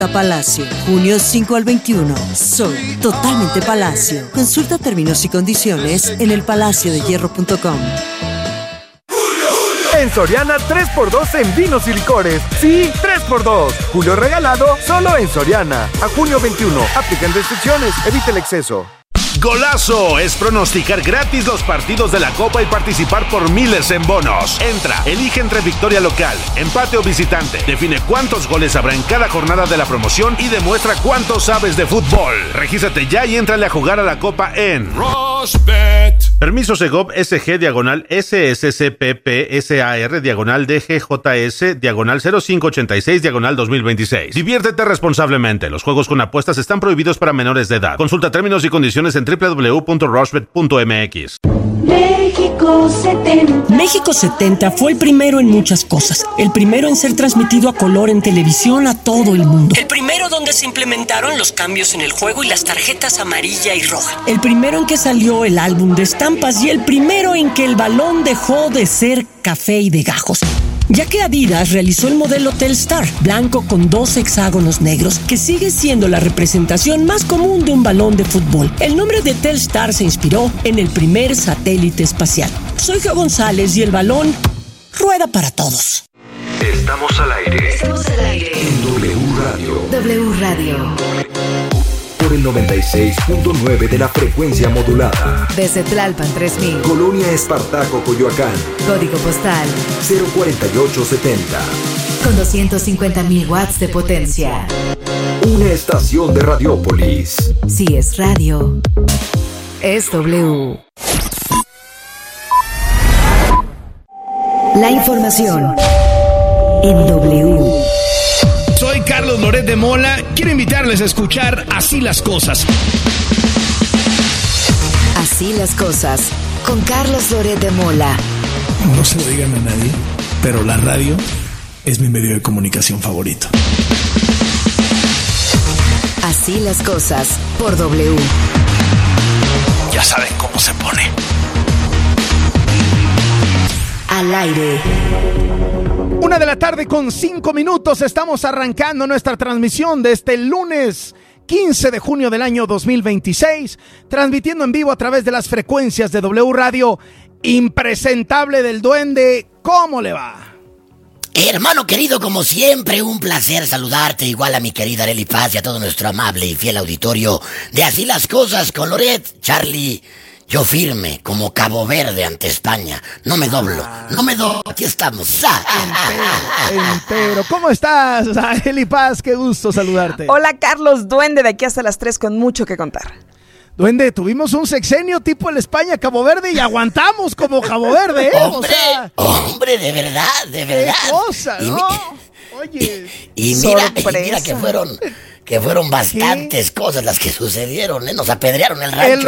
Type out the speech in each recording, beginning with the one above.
Palacio, junio 5 al 21. Sol, totalmente Palacio. Consulta términos y condiciones en elpalaciodehierro.com. En Soriana 3x2 en vinos y licores. Sí, 3x2. Julio regalado solo en Soriana. A junio 21. Aplican restricciones. Evita el exceso. Golazo es pronosticar gratis los partidos de la Copa y participar por miles en bonos. Entra, elige entre victoria local, empate o visitante. Define cuántos goles habrá en cada jornada de la promoción y demuestra cuánto sabes de fútbol. Regístrate ya y éntrale a jugar a la Copa en Rushbet. Permiso Segov SG diagonal SSCPPSAR diagonal DGJS diagonal 0586 diagonal 2026. Diviértete responsablemente. Los juegos con apuestas están prohibidos para menores de edad. Consulta términos y condiciones en www.rushbet.mx. México 70 fue el primero en muchas cosas. El primero en ser transmitido a color en televisión a todo el mundo. El primero donde se implementaron los cambios en el juego y las tarjetas amarilla y roja. El primero en que salió el álbum de estampas y el primero en que el balón dejó de ser café y de gajos. Ya que Adidas realizó el modelo Telstar, blanco con 2 hexágonos negros, que sigue siendo la representación más común de un balón de fútbol. El nombre de Telstar se inspiró en el primer satélite espacial. Soy Geo González y el balón rueda para todos. Estamos al aire. Estamos al aire. En W Radio. W Radio. Por el 96.9 de la frecuencia modulada. Desde Tlalpan 3000. Colonia Espartaco, Coyoacán. Código postal 04870. Con 250.000 watts de potencia. Una estación de Radiópolis. Si es radio, es W. La información en W. Soy Carlos Loret de Mola. Quiero invitarles a escuchar Así las Cosas. Así las cosas, con Carlos Loret de Mola. No se lo digan a nadie, pero la radio es mi medio de comunicación favorito. Así las cosas, por W. Ya saben cómo se pone. Al aire. 1:05 estamos arrancando nuestra transmisión de este lunes 15 de junio del año 2026, transmitiendo en vivo a través de las frecuencias de W Radio. Impresentable del Duende, ¿cómo le va? Hermano querido, como siempre, un placer saludarte, igual a mi querida Arely Paz y a todo nuestro amable y fiel auditorio de Así las Cosas con Loret, Charlie. Yo firme, como Cabo Verde ante España. No me doblo, aquí estamos. Entero. ¿Cómo estás, Arely Paz? Qué gusto saludarte. Hola, Carlos Duende, de aquí hasta las 3 con mucho que contar. Duende, tuvimos un sexenio tipo el España-Cabo Verde y aguantamos como Cabo Verde, ¿eh? Hombre, de verdad. Qué cosa, ¿no? Oye, y mira que fueron bastantes cosas las que sucedieron, ¿eh? Nos apedrearon el rancho.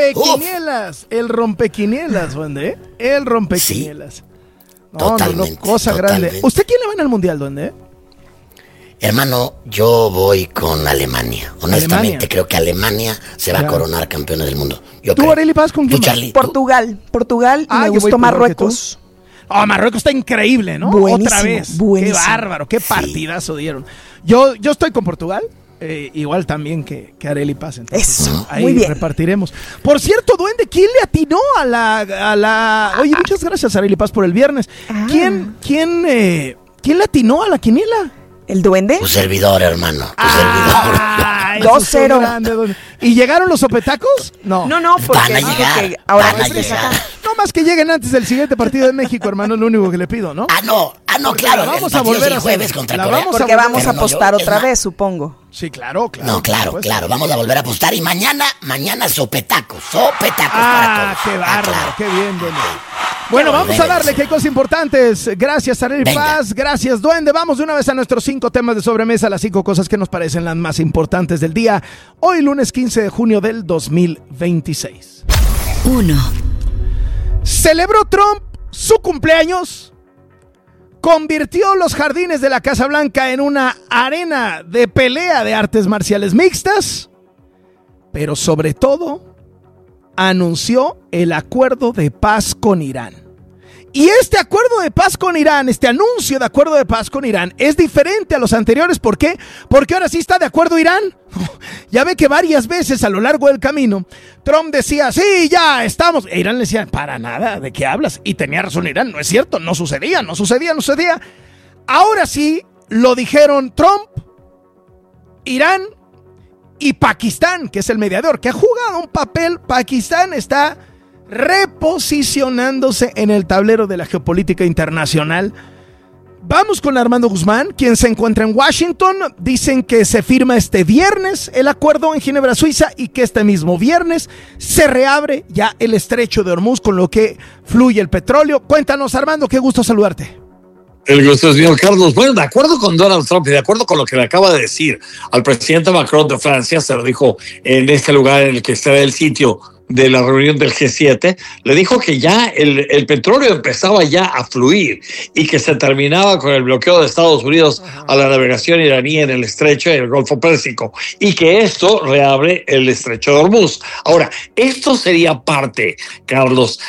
El rompequinielas, Duende, ¿eh? El rompequinielas. Sí, totalmente. Cosa grande. ¿Usted quién le va en el Mundial, Duende? Hermano, yo voy con Alemania. Honestamente, creo que Alemania se va a coronar campeona del mundo. ¿Tú, Arely Paz, con quién? Charlie, Portugal, y me gustó Marruecos. Marruecos está increíble, ¿no? Buenísimo, otra vez. Buenísimo. Qué bárbaro, qué partidazo dieron. Yo estoy con Portugal, igual también que Arely Paz. Entonces, eso, ahí muy bien. Repartiremos. Por cierto, Duende, ¿quién le atinó a la... Oye, muchas gracias, Arely Paz, por el viernes. ¿Quién le atinó a la quiniela? ¿El Duende? Tu servidor, hermano. Ay, 2-0. ¿Y llegaron los sopetacos? No, porque van a llegar. Ahora van a llegar. No más que lleguen antes del siguiente partido de México, hermano, es lo único que le pido, ¿no? No, claro. Vamos a volver a jueves contra Corea. Porque vamos a apostar otra vez, supongo. Sí, claro. No, claro. Vamos a volver a apostar y mañana sopetacos para todos. Qué bárbaro, qué bien, Duende. Bueno, vamos a darle que hay cosas importantes. Gracias, Arely Paz. Gracias, Duende. Vamos de una vez a nuestros 5 temas de sobremesa, las 5 cosas que nos parecen las más importantes del día. Hoy, lunes 15 de junio del 2026. 1. Celebró Trump su cumpleaños. Convirtió los jardines de la Casa Blanca en una arena de pelea de artes marciales mixtas. Pero sobre todo, anunció el acuerdo de paz con Irán. Y este acuerdo de paz con Irán, este anuncio de acuerdo de paz con Irán es diferente a los anteriores. ¿Por qué? Porque ahora sí está de acuerdo Irán. Ya ve que varias veces a lo largo del camino Trump decía, sí, ya estamos. E Irán le decía, para nada, ¿de qué hablas? Y tenía razón Irán, no es cierto, no sucedía. Ahora sí lo dijeron Trump, Irán y Pakistán, que es el mediador, que ha jugado un papel. Pakistán está reposicionándose en el tablero de la geopolítica internacional. Vamos con Armando Guzmán, quien se encuentra en Washington. Dicen que se firma este viernes el acuerdo en Ginebra, Suiza, y que este mismo viernes se reabre ya el estrecho de Hormuz, con lo que fluye el petróleo. Cuéntanos, Armando, qué gusto saludarte. El gusto es mío, Carlos. Bueno, de acuerdo con Donald Trump y de acuerdo con lo que le acaba de decir al presidente Macron de Francia, se lo dijo en este lugar en el que está el sitio de la reunión del G7, le dijo que ya el petróleo empezaba ya a fluir y que se terminaba con el bloqueo de Estados Unidos a la navegación iraní en el estrecho y el Golfo Pérsico, y que esto reabre el estrecho de Hormuz. Ahora, esto sería parte, Carlos,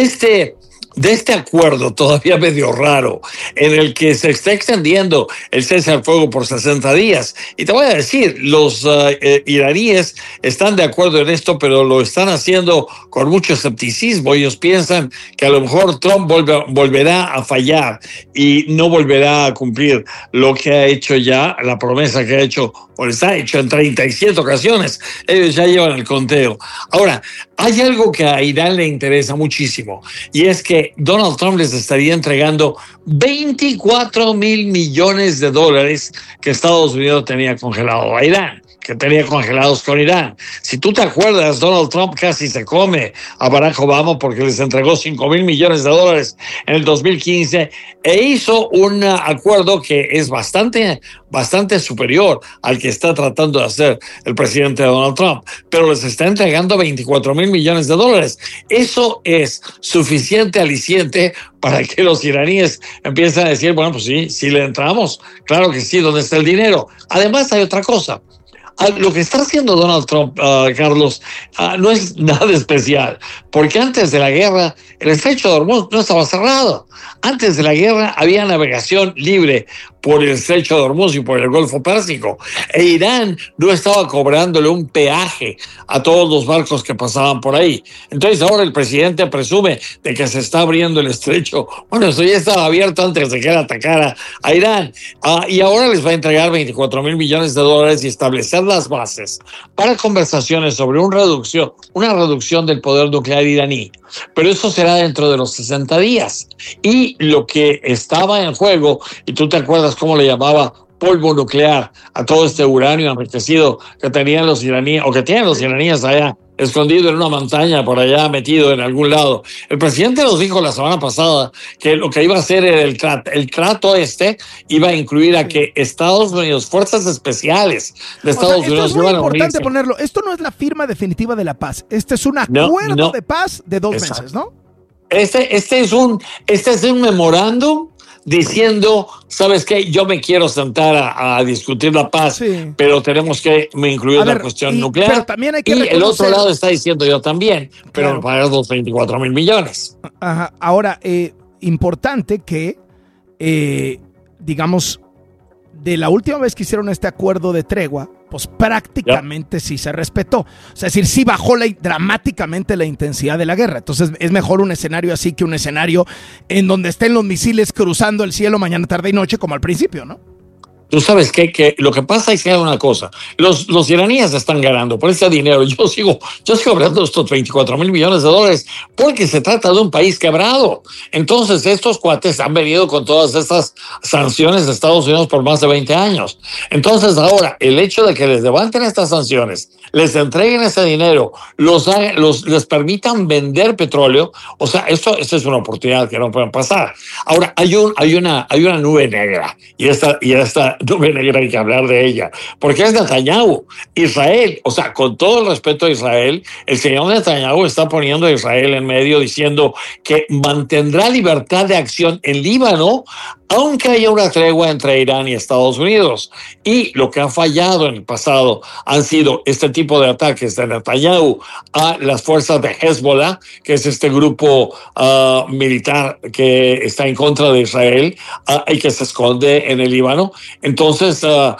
de este acuerdo todavía medio raro, en el que se está extendiendo el cese al fuego por 60 días. Y te voy a decir, los iraníes están de acuerdo en esto, pero lo están haciendo con mucho escepticismo. Ellos piensan que a lo mejor Trump volverá a fallar y no volverá a cumplir lo que ha hecho ya, la promesa que ha hecho, o les ha hecho en 37 ocasiones. Ellos ya llevan el conteo. Ahora, hay algo que a Irán le interesa muchísimo, y es que Donald Trump les estaría entregando 24 mil millones de dólares que Estados Unidos tenía congelado a Irán, que tenía congelados con Irán. Si tú te acuerdas, Donald Trump casi se come a Barack Obama porque les entregó 5 mil millones de dólares en el 2015 e hizo un acuerdo que es bastante superior al que está tratando de hacer el presidente Donald Trump, pero les está entregando 24 mil millones de dólares. Eso es suficiente aliciente para que los iraníes empiecen a decir, bueno, pues sí le entramos, claro que sí, ¿dónde está el dinero? Además hay otra cosa. Lo que está haciendo Donald Trump, Carlos, no es nada especial, porque antes de la guerra el estrecho de Hormuz no estaba cerrado. Antes de la guerra había navegación libre por el estrecho de Hormuz y por el Golfo Pérsico, e Irán no estaba cobrándole un peaje a todos los barcos que pasaban por ahí. Entonces ahora el presidente presume de que se está abriendo el estrecho. Bueno, eso ya estaba abierto antes de que él atacara a Irán, y ahora les va a entregar 24 mil millones de dólares y establecer las bases para conversaciones sobre una reducción del poder nuclear iraní. Pero eso será dentro de los 60 días. Y lo que estaba en juego, y tú te acuerdas cómo le llamaba polvo nuclear a todo este uranio enriquecido que tenían los iraníes, o que tienen los iraníes allá, escondido en una montaña por allá, metido en algún lado. El presidente nos dijo la semana pasada que lo que iba a hacer era el trato iba a incluir a que Estados Unidos, fuerzas especiales de Estados Unidos, esto es muy importante ponerlo. Esto no es la firma definitiva de la paz. Este es un acuerdo de paz de 2 meses, ¿no? Este es un memorándum diciendo, ¿sabes qué? Yo me quiero sentar a discutir la paz, pero tenemos que incluir la cuestión nuclear. Pero también hay que reconocer... el otro lado está diciendo yo también, pero pagar los 24 mil millones. Ajá. Ahora, importante que, digamos, de la última vez que hicieron este acuerdo de tregua, pues prácticamente sí se respetó. O sea, es decir, sí bajó dramáticamente la intensidad de la guerra. Entonces es mejor un escenario así que un escenario en donde estén los misiles cruzando el cielo mañana, tarde y noche, como al principio, ¿no? Tú sabes que lo que pasa es que hay una cosa, los iraníes están ganando por ese dinero. Yo sigo hablando de estos 24 mil millones de dólares porque se trata de un país quebrado. Entonces estos cuates han venido con todas estas sanciones de Estados Unidos por más de 20 años. Entonces ahora el hecho de que les levanten estas sanciones, les entreguen ese dinero, les permitan vender petróleo, o sea, esto es una oportunidad que no pueden pasar. Ahora hay una nube negra, y esta nube negra hay que hablar de ella, porque es Netanyahu. Israel, o sea, con todo el respeto a Israel, el señor Netanyahu está poniendo a Israel en medio diciendo que mantendrá libertad de acción en Líbano aunque haya una tregua entre Irán y Estados Unidos. Y lo que ha fallado en el pasado han sido este tipo de ataques de Netanyahu a las fuerzas de Hezbollah, que es este grupo militar que está en contra de Israel y que se esconde en el Líbano. Entonces,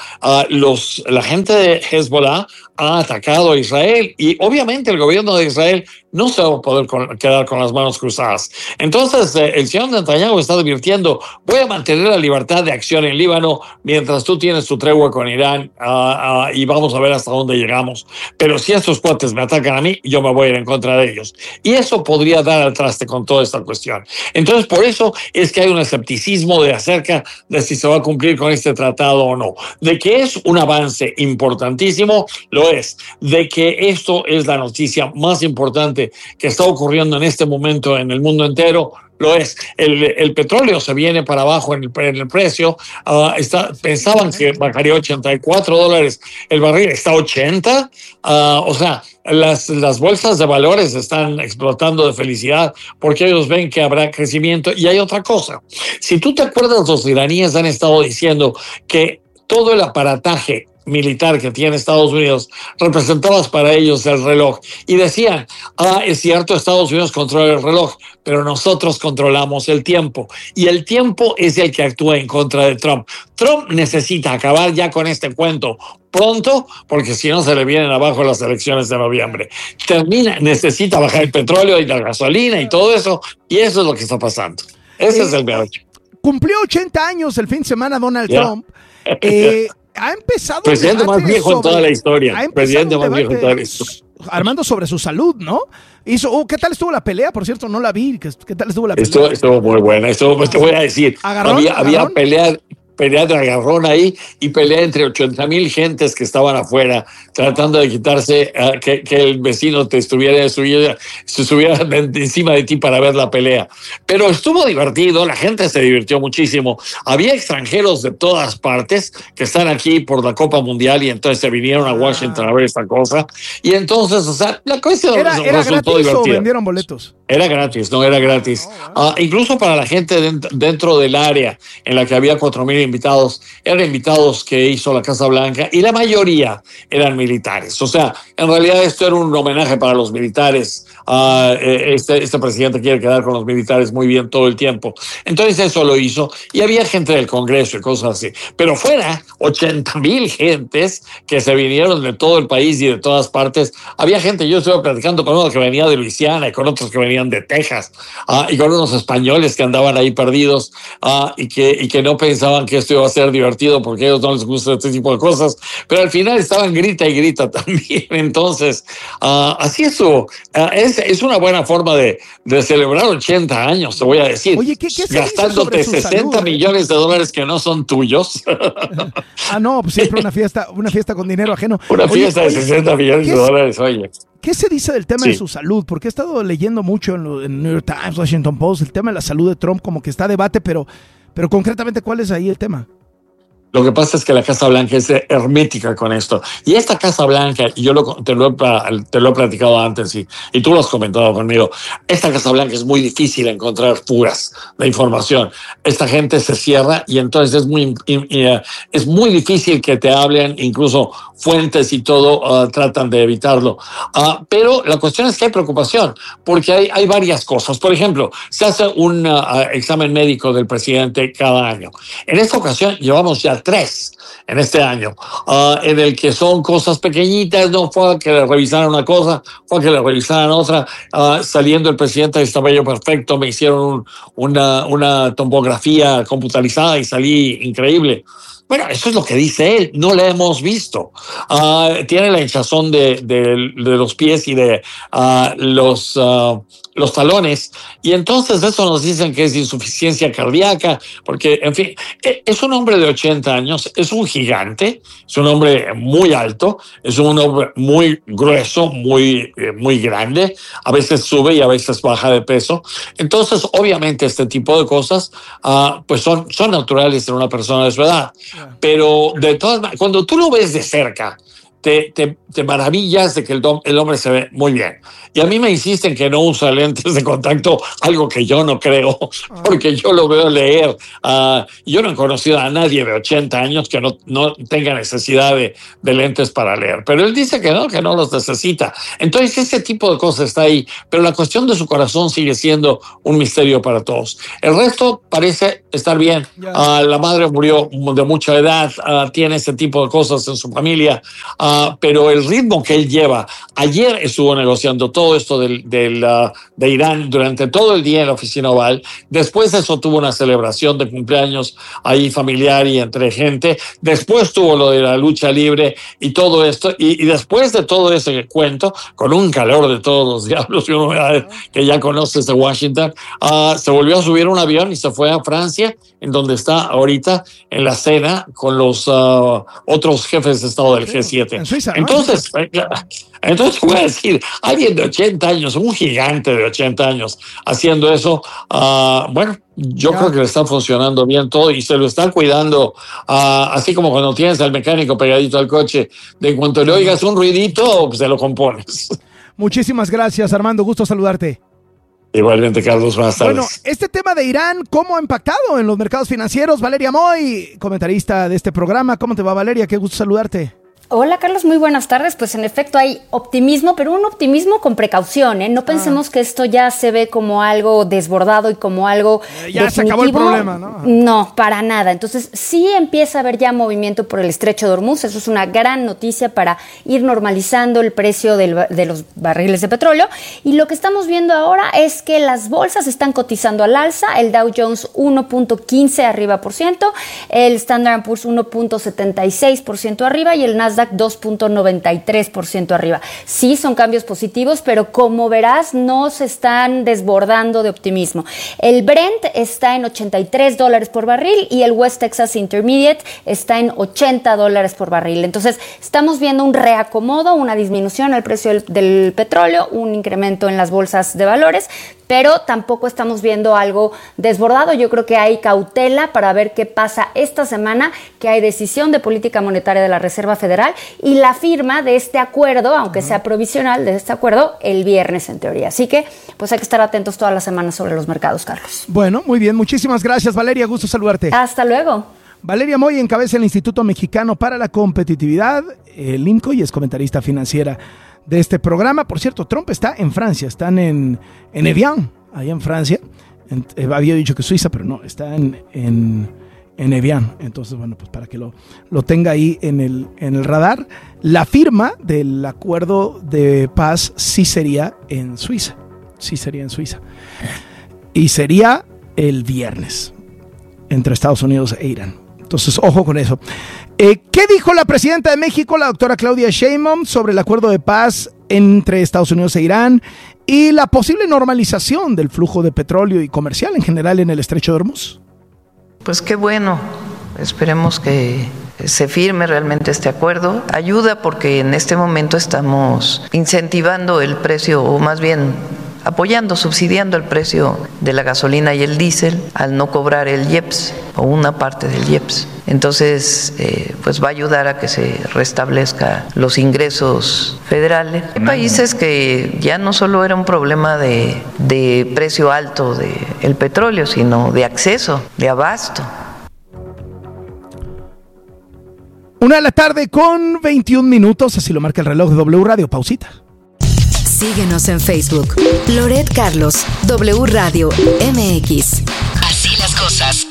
la gente de Hezbollah ha atacado a Israel y obviamente el gobierno de Israel no se va a poder quedar con las manos cruzadas. Entonces, el señor Netanyahu está advirtiendo: voy a mantener la libertad de acción en Líbano mientras tú tienes tu tregua con Irán y vamos a ver hasta dónde llegamos. Pero si estos cuates me atacan a mí, yo me voy a ir en contra de ellos. Y eso podría dar al traste con toda esta cuestión. Entonces, por eso es que hay un escepticismo acerca de si se va a cumplir con este tratado o no. De que es un avance importantísimo, lo es. De que esto es la noticia más importante que está ocurriendo en este momento en el mundo entero, lo es. El petróleo se viene para abajo en el precio. Pensaban que bajaría $84 el barril, está a 80. O sea, las bolsas de valores están explotando de felicidad porque ellos ven que habrá crecimiento. Y hay otra cosa. Si tú te acuerdas, los iraníes han estado diciendo que todo el aparataje militar que tiene Estados Unidos representaba para ellos el reloj, y decían: es cierto, Estados Unidos controla el reloj, pero nosotros controlamos el tiempo, y el tiempo es el que actúa en contra de Trump. Trump necesita acabar ya con este cuento pronto, porque si no se le vienen abajo las elecciones de noviembre. Necesita bajar el petróleo y la gasolina y todo eso, y eso es lo que está pasando. Ese es el meollo. Cumplió 80 años el fin de semana Donald Trump. Ha empezado presidente más viejo en toda la historia. Presidente más viejo en toda la historia. Armando, sobre su salud, ¿no? ¿Qué tal estuvo la pelea? Por cierto, no la vi. ¿Qué tal estuvo la pelea? Estuvo muy buena. Te voy a decir. Había pelea de agarrón ahí y pelea entre 80,000 gentes que estaban afuera tratando de quitarse que el vecino se subiera encima de ti para ver la pelea. Pero estuvo divertido, la gente se divirtió muchísimo. Había extranjeros de todas partes que están aquí por la Copa Mundial y entonces se vinieron a Washington a ver esta cosa. Y entonces, o sea, la cosa resultó divertida. ¿O vendieron boletos? Era gratis, era gratis. Incluso para la gente dentro del área en la que había 4,000 invitados, eran invitados que hizo la Casa Blanca y la mayoría eran militares. O sea, en realidad esto era un homenaje para los militares. Este presidente quiere quedar con los militares muy bien todo el tiempo. Entonces eso lo hizo y había gente del Congreso y cosas así. Pero fuera, 80,000 gentes que se vinieron de todo el país y de todas partes. Había gente, yo estuve platicando con uno que venía de Luisiana y con otros que venían de Texas y con unos españoles que andaban ahí perdidos y que no pensaban que esto iba a ser divertido porque a ellos no les gusta este tipo de cosas, pero al final estaban grita y grita también. Entonces, así estuvo. Es una buena forma de celebrar 80 años, te voy a decir. Oye, ¿qué gastándote 60 millones de dólares que no son tuyos. No, pues siempre una fiesta con dinero ajeno. Una fiesta de 60 millones de dólares, oye. ¿Qué se dice del tema de su salud? Porque he estado leyendo mucho en New York Times, Washington Post, el tema de la salud de Trump como que está a debate, pero concretamente, ¿cuál es ahí el tema? Lo que pasa es que la Casa Blanca es hermética con esto. Y esta Casa Blanca, y te lo he platicado antes y tú lo has comentado conmigo, esta Casa Blanca es muy difícil encontrar fugas de información. Esta gente se cierra y entonces es muy difícil que te hablen, incluso fuentes y todo tratan de evitarlo. Pero la cuestión es que hay preocupación, porque hay varias cosas. Por ejemplo, se hace un examen médico del presidente cada año. En esta ocasión llevamos ya 3 en este año, en el que son cosas pequeñitas, no fue a que le revisaran una cosa, fue a que le revisaran otra. Saliendo el presidente estaba yo perfecto, me hicieron una tomografía computarizada y salí increíble. Bueno, eso es lo que dice él, no la hemos visto. Tiene la hinchazón de los pies y de los talones, y entonces eso nos dicen que es insuficiencia cardíaca, porque, en fin, es un hombre de 80 años, es un gigante, es un hombre muy alto, es un hombre muy grueso, muy grande, a veces sube y a veces baja de peso. Entonces, obviamente, este tipo de cosas pues son naturales en una persona de su edad, pero de todas maneras, cuando tú lo ves de cerca, te maravillas de que el hombre se ve muy bien. Y a mí me insisten que no usa lentes de contacto, algo que yo no creo, porque yo lo veo leer. Yo no he conocido a nadie de 80 años que no tenga necesidad de lentes para leer. Pero él dice que no los necesita. Entonces ese tipo de cosas está ahí. Pero la cuestión de su corazón sigue siendo un misterio para todos. El resto parece estar bien. La madre murió de mucha edad, tiene ese tipo de cosas en su familia, pero el ritmo que él lleva, ayer estuvo negociando todo esto de Irán durante todo el día en la oficina Oval. Después de eso tuvo una celebración de cumpleaños ahí familiar y entre gente. Después tuvo lo de la lucha libre y todo esto. Y después de todo ese cuento, con un calor de todos los diablos y humedades que ya conoces de Washington, se volvió a subir a un avión y se fue a Francia, en donde está ahorita en la cena con los otros jefes de Estado del G7. En Suiza, ¿no? Entonces voy a decir, alguien de 80 años, un gigante de 80 años haciendo eso, bueno, yo creo que le está funcionando bien todo y se lo están cuidando, así como cuando tienes al mecánico pegadito al coche, de cuanto le oigas un ruidito, pues se lo compones. Muchísimas gracias, Armando, gusto saludarte. Igualmente, Carlos, buenas tardes. Bueno, este tema de Irán, ¿cómo ha impactado en los mercados financieros? Valeria Moy, comentarista de este programa. ¿Cómo te va, Valeria? Qué gusto saludarte. Hola, Carlos, muy buenas tardes. Pues en efecto hay optimismo, pero un optimismo con precaución, ¿eh? No pensemos que esto ya se ve como algo desbordado y como algo ya definitivo. Se acabó el problema, ¿no? No, para nada. Entonces sí empieza a haber ya movimiento por el Estrecho de Hormuz. Eso es una gran noticia para ir normalizando el precio de los barriles de petróleo. Y lo que estamos viendo ahora es que las bolsas están cotizando al alza. El Dow Jones 1.15 arriba por ciento, el Standard & Poor's 1.76% arriba y el Nasdaq 2.93% arriba. Sí, son cambios positivos, pero como verás, no se están desbordando de optimismo. El Brent está en $83 por barril y el West Texas Intermediate está en $80 por barril. Entonces, estamos viendo un reacomodo, una disminución en el precio del petróleo, un incremento en las bolsas de valores, pero tampoco estamos viendo algo desbordado. Yo creo que hay cautela para ver qué pasa esta semana, que hay decisión de política monetaria de la Reserva Federal y la firma de este acuerdo, aunque sea provisional, de este acuerdo el viernes en teoría. Así que pues hay que estar atentos todas las semanas sobre los mercados, Carlos. Bueno, muy bien. Muchísimas gracias, Valeria. Gusto saludarte. Hasta luego. Valeria Moy encabeza el Instituto Mexicano para la Competitividad, el IMCO, y es comentarista financiera de este programa. Por cierto, Trump está en Francia, están en Evian, allá en Francia. Había dicho que Suiza, pero no, está en Evian. Entonces, bueno, pues para que lo tenga ahí en el radar. La firma del acuerdo de paz sí sería en Suiza. Sí sería en Suiza. Y sería el viernes entre Estados Unidos e Irán. Entonces, ojo con eso. ¿Qué dijo la presidenta de México, la doctora Claudia Sheinbaum, sobre el acuerdo de paz entre Estados Unidos e Irán y la posible normalización del flujo de petróleo y comercial en general en el Estrecho de Hormuz? Pues qué bueno. Esperemos que se firme realmente este acuerdo. Ayuda porque en este momento estamos incentivando el precio, o más bien apoyando, subsidiando el precio de la gasolina y el diésel al no cobrar el IEPS o una parte del IEPS. Entonces, pues va a ayudar a que se restablezca los ingresos federales. Hay países que ya no solo era un problema de precio alto del petróleo, sino de acceso, de abasto. 1:00 p.m. con 21 minutos, así lo marca el reloj de W Radio. Pausita. Síguenos en Facebook. Loret Carlos, W Radio MX. Así las cosas.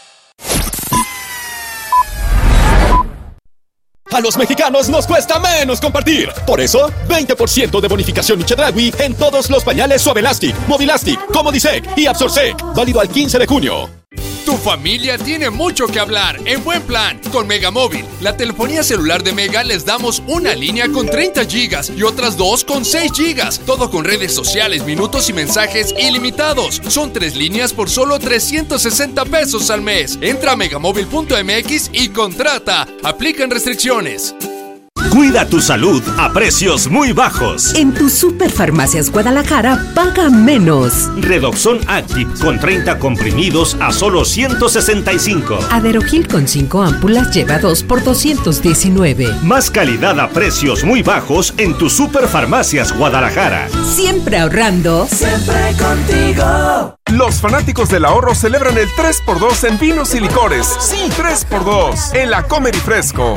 A los mexicanos nos cuesta menos compartir. Por eso, 20% de bonificación y Chedraui en todos los pañales Suavelastic, Movilastic, Comodisec y Absorsec. Válido al 15 de junio. Tu familia tiene mucho que hablar en buen plan con Megamóvil. La telefonía celular de Mega les damos una línea con 30 gigas y otras 2 con 6 gigas. Todo con redes sociales, minutos y mensajes ilimitados. Son 3 líneas por solo 360 pesos al mes. Entra a megamóvil.mx y contrata. Aplican restricciones. Cuida tu salud a precios muy bajos. En tu Superfarmacias Guadalajara, paga menos. Redoxon Active con 30 comprimidos a solo 165. Aderogil con 5 ámpulas lleva 2 por 219. Más calidad a precios muy bajos en tu Superfarmacias Guadalajara. Siempre ahorrando. Siempre contigo. Los fanáticos del ahorro celebran el 3x2 en vinos y licores. Sí, 3x2 en la Comer y Fresco.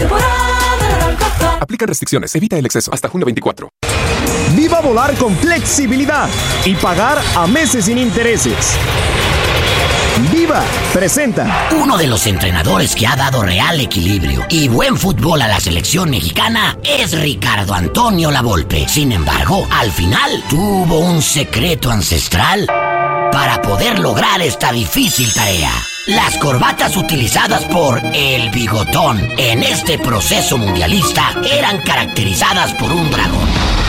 Aplican restricciones, evita el exceso hasta junio 24. Viva volar con flexibilidad y pagar a meses sin intereses. Viva presenta. Uno de los entrenadores que ha dado real equilibrio y buen fútbol a la selección mexicana es Ricardo Antonio Lavolpe. Sin embargo, al final tuvo un secreto ancestral para poder lograr esta difícil tarea. Las corbatas utilizadas por el Bigotón en este proceso mundialista eran caracterizadas por un dragón,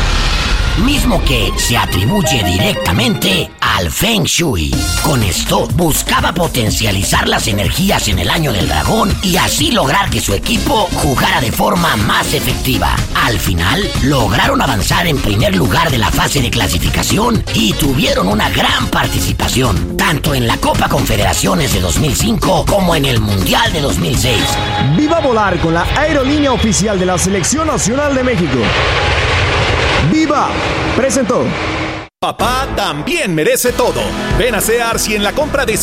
mismo que se atribuye directamente al Feng Shui. Con esto buscaba potencializar las energías en el año del dragón y así lograr que su equipo jugara de forma más efectiva. Al final lograron avanzar en primer lugar de la fase de clasificación y tuvieron una gran participación, tanto en la Copa Confederaciones de 2005 como en el Mundial de 2006. Viva volar con la aerolínea oficial de la Selección Nacional de México. ¡Viva! Presentó. Papá también merece todo. Ven a Sears y en la compra de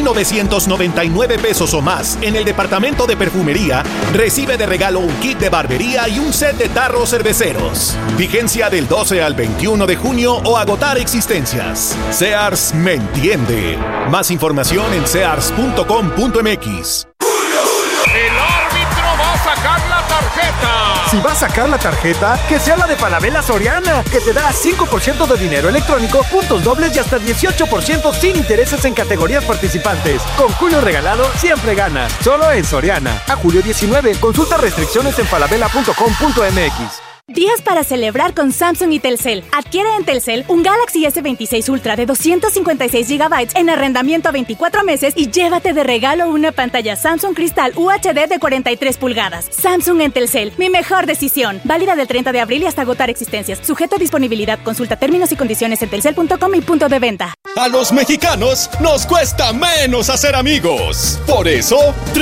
7,999 pesos o más en el departamento de perfumería, recibe de regalo un kit de barbería y un set de tarros cerveceros. Vigencia del 12 al 21 de junio o agotar existencias. Sears me entiende. Más información en sears.com.mx. ¡El árbitro va a sacar la tarjeta! Si va a sacar la tarjeta, que sea la de Falabella Soriana, que te da 5% de dinero electrónico, puntos dobles y hasta 18% sin intereses en categorías participantes. Con Julio Regalado siempre ganas. Solo en Soriana. A julio 19. Consulta restricciones en falabella.com.mx. Días para celebrar con Samsung y Telcel. Adquiere en Telcel un Galaxy S26 Ultra de 256 GB en arrendamiento a 24 meses y llévate de regalo una pantalla Samsung Cristal UHD de 43 pulgadas. Samsung en Telcel, mi mejor decisión. Válida del 30 de abril y hasta agotar existencias. Sujeto a disponibilidad. Consulta términos y condiciones en telcel.com y punto de venta. A los mexicanos nos cuesta menos hacer amigos. Por eso,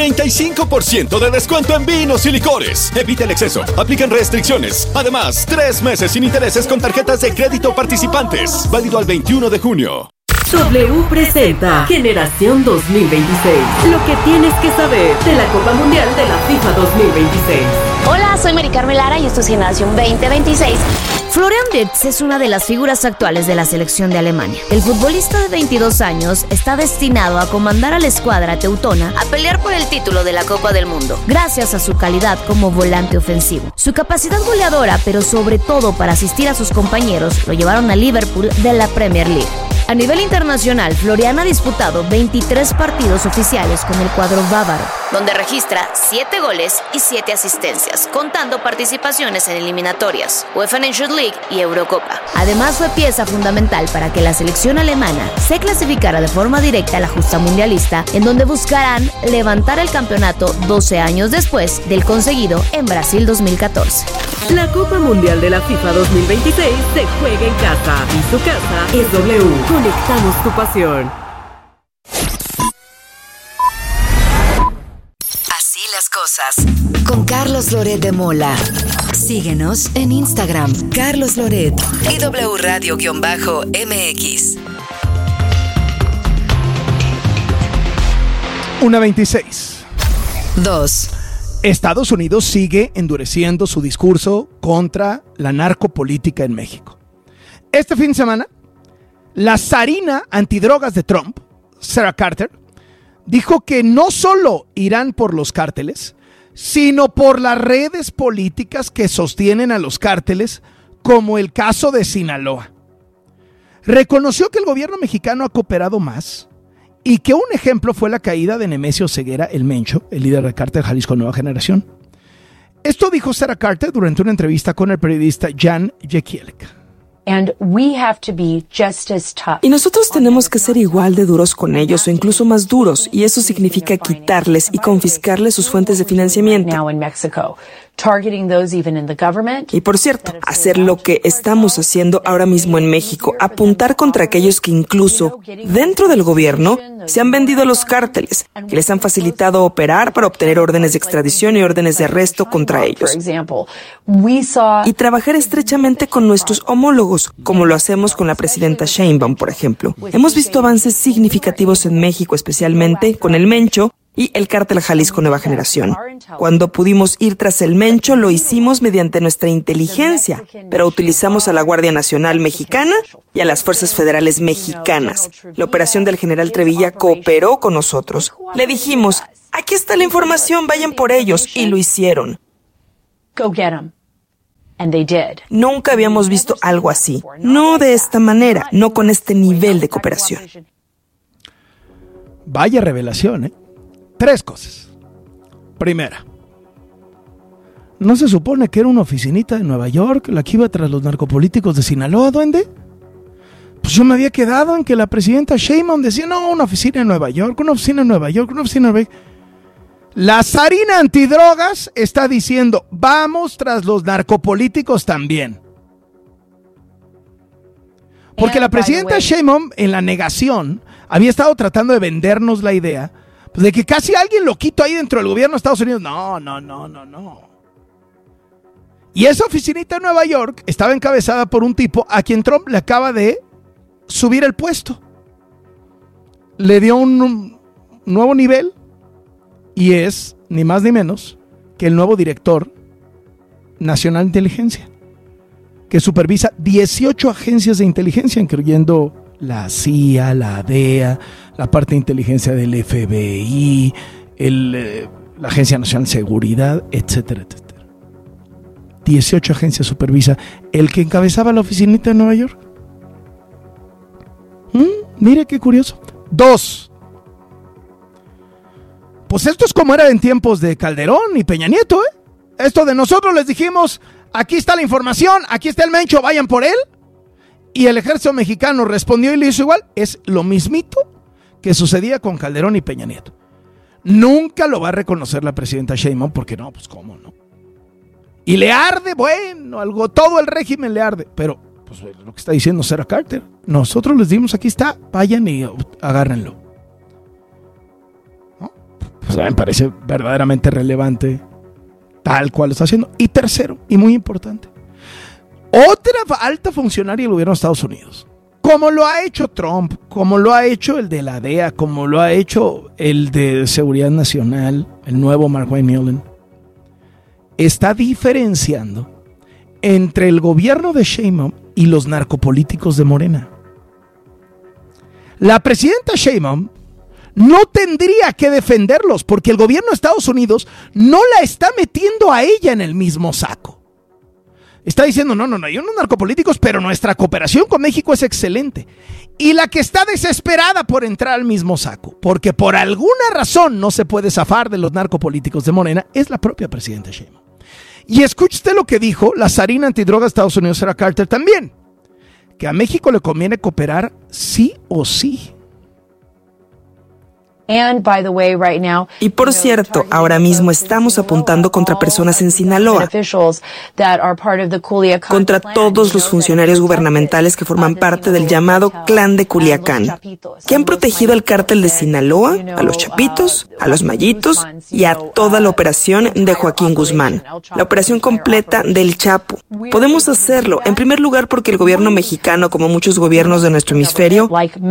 35% de descuento en vinos y licores. Evita el exceso. Aplican restricciones. Además, 3 meses sin intereses con tarjetas de crédito participantes. Válido al 21 de junio. W presenta Generación 2026. Lo que tienes que saber de la Copa Mundial de la FIFA 2026. Hola, soy Mari Carmen Lara y esto es Generación 2026. Florian Wirtz es una de las figuras actuales de la selección de Alemania. El futbolista de 22 años está destinado a comandar a la escuadra teutona a pelear por el título de la Copa del Mundo, gracias a su calidad como volante ofensivo. Su capacidad goleadora, pero sobre todo para asistir a sus compañeros, lo llevaron a Liverpool de la Premier League. A nivel internacional, Florian ha disputado 23 partidos oficiales con el cuadro bávaro, donde registra 7 goles y 7 asistencias, contando participaciones en eliminatorias, UEFA Nations League y Eurocopa. Además, fue pieza fundamental para que la selección alemana se clasificara de forma directa a la justa mundialista, en donde buscarán levantar el campeonato 12 años después del conseguido en Brasil 2014. La Copa Mundial de la FIFA 2026 se juega en casa y su casa es W. Conectamos tu pasión. Así las cosas. Con Carlos Loret de Mola. Síguenos en Instagram, Carlos Loret y W Radio-MX. 1:26. 2. Estados Unidos sigue endureciendo su discurso contra la narcopolítica en México. Este fin de semana, la zarina antidrogas de Trump, Sarah Carter, dijo que no solo irán por los cárteles, sino por las redes políticas que sostienen a los cárteles, como el caso de Sinaloa. Reconoció que el gobierno mexicano ha cooperado más y que un ejemplo fue la caída de Nemesio Ceguera, el Mencho, el líder del cártel Jalisco Nueva Generación. Esto dijo Sarah Carter durante una entrevista con el periodista Jan Jekielek. Y nosotros tenemos que ser igual de duros con ellos o incluso más duros, y eso significa quitarles y confiscarles sus fuentes de financiamiento. Y por cierto, hacer lo que estamos haciendo ahora mismo en México, apuntar contra aquellos que incluso dentro del gobierno se han vendido a los cárteles, que les han facilitado operar para obtener órdenes de extradición y órdenes de arresto contra ellos. Y trabajar estrechamente con nuestros homólogos, como lo hacemos con la presidenta Sheinbaum, por ejemplo. Hemos visto avances significativos en México, especialmente con el Mencho y el Cártel Jalisco Nueva Generación. Cuando pudimos ir tras el Mencho, lo hicimos mediante nuestra inteligencia, pero utilizamos a la Guardia Nacional Mexicana y a las Fuerzas Federales Mexicanas. La operación del general Trevilla cooperó con nosotros. Le dijimos, aquí está la información, vayan por ellos, y lo hicieron. Nunca habíamos visto algo así. No de esta manera, no con este nivel de cooperación. Vaya revelación, ¿eh? 3 cosas. Primera, ¿no se supone que era una oficinita de Nueva York la que iba tras los narcopolíticos de Sinaloa, duende? Pues yo me había quedado en que la presidenta Sheinbaum decía, no, una oficina en Nueva York, una oficina en Nueva York, una oficina en Nueva York. La zarina antidrogas está diciendo, vamos tras los narcopolíticos también. Porque la presidenta Sheinbaum, en la negación, había estado tratando de vendernos la idea de que casi alguien loquito ahí dentro del gobierno de Estados Unidos. No. Y esa oficinita en Nueva York estaba encabezada por un tipo a quien Trump le acaba de subir el puesto. Le dio un nuevo nivel y es ni más ni menos que el nuevo director nacional de inteligencia, que supervisa 18 agencias de inteligencia, incluyendo la CIA, la DEA, la parte de inteligencia del FBI, la Agencia Nacional de Seguridad, etcétera, etcétera. 18 agencias supervisa el que encabezaba la oficinita de Nueva York. Mire qué curioso. 2. Pues esto es como era en tiempos de Calderón y Peña Nieto, ¿eh? Esto de nosotros les dijimos, aquí está la información, aquí está el Mencho, vayan por él. Y el ejército mexicano respondió y le hizo igual. Es lo mismito que sucedía con Calderón y Peña Nieto. Nunca lo va a reconocer la presidenta Sheinbaum porque no, pues cómo no. Y le arde, bueno, todo el régimen le arde. Pero pues lo que está diciendo Sarah Carter, nosotros les dimos, aquí está, vayan y agárrenlo. ¿No? Pues me parece verdaderamente relevante tal cual lo está haciendo. Y tercero, y muy importante, otra alta funcionaria del gobierno de Estados Unidos, como lo ha hecho Trump, como lo ha hecho el de la DEA, como lo ha hecho el de Seguridad Nacional, el nuevo Mark Milley, está diferenciando entre el gobierno de Sheinbaum y los narcopolíticos de Morena. La presidenta Sheinbaum no tendría que defenderlos porque el gobierno de Estados Unidos no la está metiendo a ella en el mismo saco. Está diciendo, no, hay unos narcopolíticos, pero nuestra cooperación con México es excelente. Y la que está desesperada por entrar al mismo saco, porque por alguna razón no se puede zafar de los narcopolíticos de Morena, es la propia presidenta Sheinbaum. Y escuche usted lo que dijo la zarina antidroga de Estados Unidos, Sarah Carter, también, que a México le conviene cooperar sí o sí. Y por cierto, ahora mismo estamos apuntando contra personas en Sinaloa, contra todos los funcionarios gubernamentales que forman parte del llamado Clan de Culiacán, que han protegido al cártel de Sinaloa, a los Chapitos, a los Mayitos y a toda la operación de Joaquín Guzmán, la operación completa del Chapo. Podemos hacerlo, en primer lugar, porque el gobierno mexicano, como muchos gobiernos de nuestro hemisferio,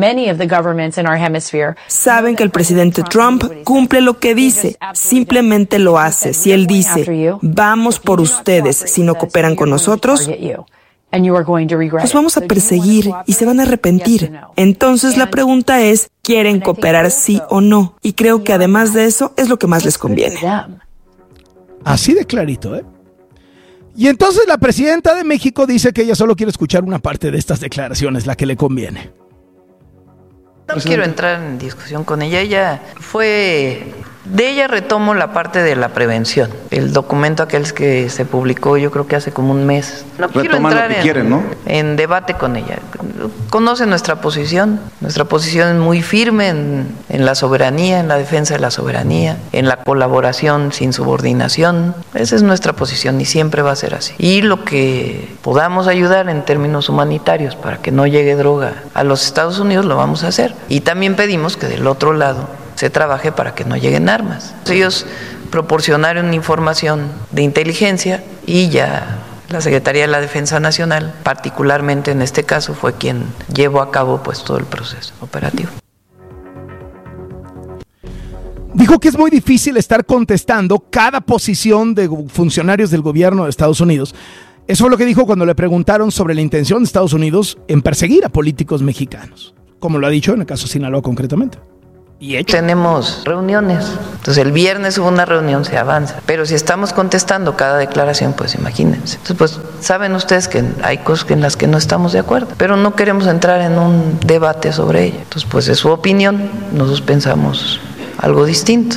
saben que el presidente Trump cumple lo que dice, simplemente lo hace. Si él dice, vamos por ustedes si no cooperan con nosotros, los vamos a perseguir y se van a arrepentir. Entonces la pregunta es, ¿quieren cooperar sí o no? Y creo que además de eso es lo que más les conviene. Así de clarito, ¿eh? Y entonces la presidenta de México dice que ella solo quiere escuchar una parte de estas declaraciones, la que le conviene. No quiero entrar en discusión con ella. Ella fue De ella retomo la parte de la prevención. El documento aquel que se publicó yo creo que hace como un mes. No quiero entrar en debate con ella. Conoce nuestra posición. Nuestra posición es muy firme en la soberanía, en la defensa de la soberanía, en la colaboración sin subordinación. Esa es nuestra posición y siempre va a ser así. Y lo que podamos ayudar en términos humanitarios para que no llegue droga a los Estados Unidos lo vamos a hacer. Y también pedimos que del otro lado se trabaje para que no lleguen armas. Ellos proporcionaron información de inteligencia y ya la Secretaría de la Defensa Nacional, particularmente en este caso, fue quien llevó a cabo pues todo el proceso operativo. Dijo que es muy difícil estar contestando cada posición de funcionarios del gobierno de Estados Unidos. Eso fue lo que dijo cuando le preguntaron sobre la intención de Estados Unidos en perseguir a políticos mexicanos, como lo ha dicho en el caso Sinaloa concretamente. Tenemos reuniones, entonces el viernes hubo una reunión, se avanza, pero si estamos contestando cada declaración, pues imagínense. Entonces, pues saben ustedes que hay cosas en las que no estamos de acuerdo, pero no queremos entrar en un debate sobre ello. Entonces, pues es su opinión, nosotros pensamos algo distinto.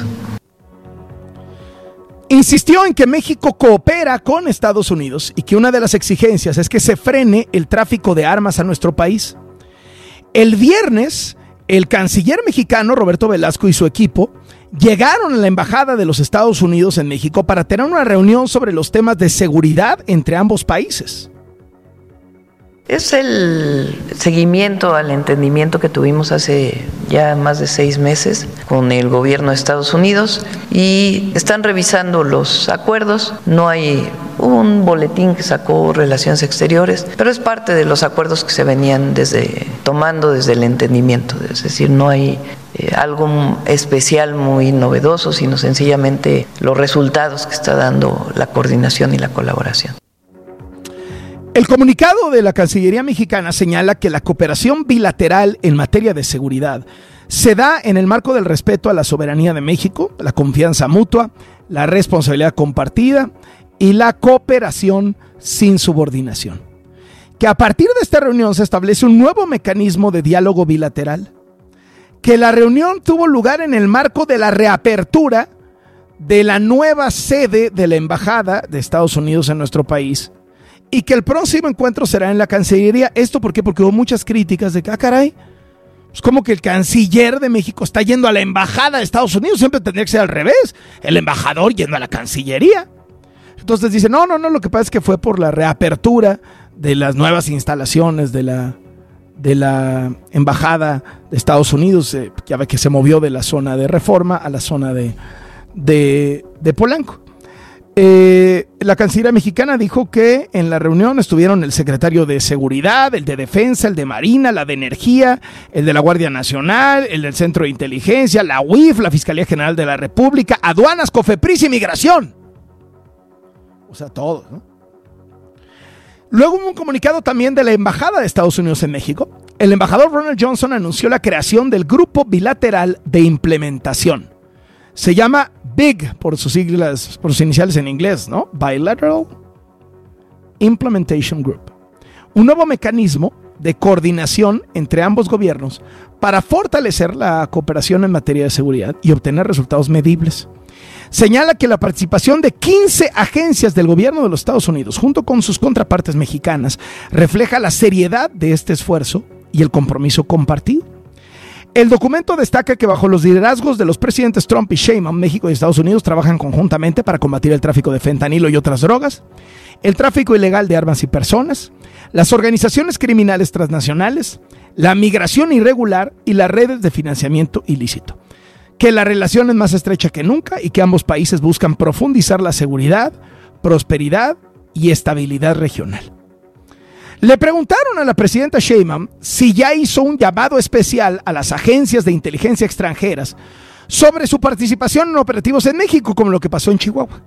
Insistió en que México coopera con Estados Unidos y que una de las exigencias es que se frene el tráfico de armas a nuestro país. El viernes, el canciller mexicano Roberto Velasco y su equipo llegaron a la embajada de los Estados Unidos en México para tener una reunión sobre los temas de seguridad entre ambos países. Es el seguimiento al entendimiento que tuvimos hace ya más de 6 meses con el gobierno de Estados Unidos y están revisando los acuerdos. No hay un boletín que sacó Relaciones Exteriores, pero es parte de los acuerdos que se venían tomando desde el entendimiento. Es decir, no hay algo especial muy novedoso, sino sencillamente los resultados que está dando la coordinación y la colaboración. El comunicado de la Cancillería mexicana señala que la cooperación bilateral en materia de seguridad se da en el marco del respeto a la soberanía de México, la confianza mutua, la responsabilidad compartida y la cooperación sin subordinación. Que a partir de esta reunión se establece un nuevo mecanismo de diálogo bilateral. Que la reunión tuvo lugar en el marco de la reapertura de la nueva sede de la Embajada de Estados Unidos en nuestro país. Y que el próximo encuentro será en la Cancillería. ¿Esto por qué? Porque hubo muchas críticas de que, caray, es como que el canciller de México está yendo a la embajada de Estados Unidos. Siempre tendría que ser al revés. El embajador yendo a la Cancillería. Entonces dicen, no, lo que pasa es que fue por la reapertura de las nuevas instalaciones de la embajada de Estados Unidos. Ya ve que se movió de la zona de Reforma a la zona de Polanco. La Cancillería mexicana dijo que en la reunión estuvieron el secretario de Seguridad, el de Defensa, el de Marina, la de Energía, el de la Guardia Nacional, el del Centro de Inteligencia, la UIF, la Fiscalía General de la República, Aduanas, Cofepris y Migración. O sea, todo, ¿no? Luego hubo un comunicado también de la Embajada de Estados Unidos en México. El embajador Ronald Johnson anunció la creación del Grupo Bilateral de Implementación. Se llama BIG por sus siglas, por sus iniciales en inglés, ¿no? Bilateral Implementation Group. Un nuevo mecanismo de coordinación entre ambos gobiernos para fortalecer la cooperación en materia de seguridad y obtener resultados medibles. Señala que la participación de 15 agencias del gobierno de los Estados Unidos, junto con sus contrapartes mexicanas, refleja la seriedad de este esfuerzo y el compromiso compartido. El documento destaca que bajo los liderazgos de los presidentes Trump y Sheinbaum, México y Estados Unidos trabajan conjuntamente para combatir el tráfico de fentanilo y otras drogas, el tráfico ilegal de armas y personas, las organizaciones criminales transnacionales, la migración irregular y las redes de financiamiento ilícito. Que la relación es más estrecha que nunca y que ambos países buscan profundizar la seguridad, prosperidad y estabilidad regional. Le preguntaron a la presidenta Sheinbaum si ya hizo un llamado especial a las agencias de inteligencia extranjeras sobre su participación en operativos en México, como lo que pasó en Chihuahua.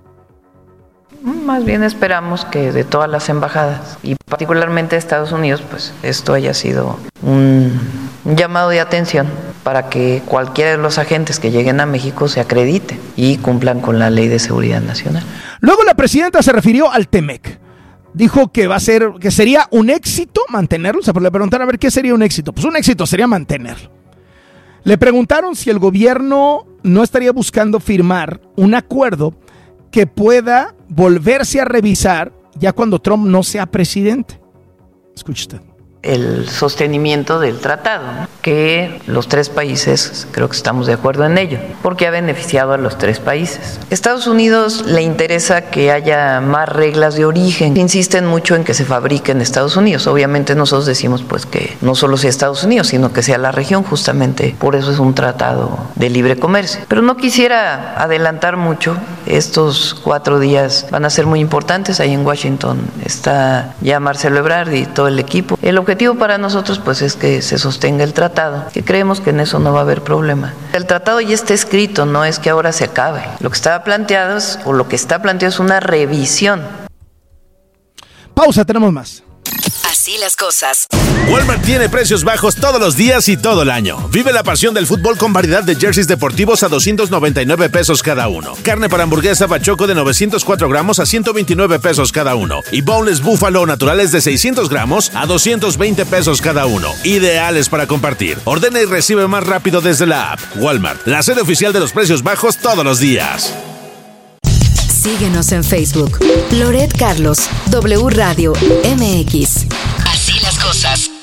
Más bien esperamos que de todas las embajadas, y particularmente de Estados Unidos, pues esto haya sido un llamado de atención para que cualquiera de los agentes que lleguen a México se acredite y cumplan con la Ley de Seguridad Nacional. Luego la presidenta se refirió al TEMEC. Dijo que que sería un éxito mantenerlo. O sea, le preguntaron a ver qué sería un éxito. Pues un éxito sería mantenerlo. Le preguntaron si el gobierno no estaría buscando firmar un acuerdo que pueda volverse a revisar ya cuando Trump no sea presidente. Escuche usted. El sostenimiento del tratado, ¿no? Que los tres países, creo que estamos de acuerdo en ello, porque ha beneficiado a los tres países. Estados Unidos le interesa que haya más reglas de origen, insisten mucho en que se fabrique en Estados Unidos. Obviamente nosotros decimos pues que no solo sea Estados Unidos, sino que sea la región, justamente por eso es un tratado de libre comercio. Pero no quisiera adelantar mucho, estos 4 días van a ser muy importantes, ahí en Washington está ya Marcelo Ebrard y todo el equipo. El objetivo para nosotros pues es que se sostenga el tratado, que creemos que en eso no va a haber problema. El tratado ya está escrito, no es que ahora se acabe. Lo que está planteado es una revisión. Pausa, tenemos más. Así las cosas. Walmart tiene precios bajos todos los días y todo el año. Vive la pasión del fútbol con variedad de jerseys deportivos a 299 pesos cada uno. Carne para hamburguesa Bachoco de 904 gramos a 129 pesos cada uno. Y boneless búfalo naturales de 600 gramos a 220 pesos cada uno. Ideales para compartir. Ordena y recibe más rápido desde la app. Walmart, la sede oficial de los precios bajos todos los días. Síguenos en Facebook. Loret Carlos, W Radio MX. Así las cosas.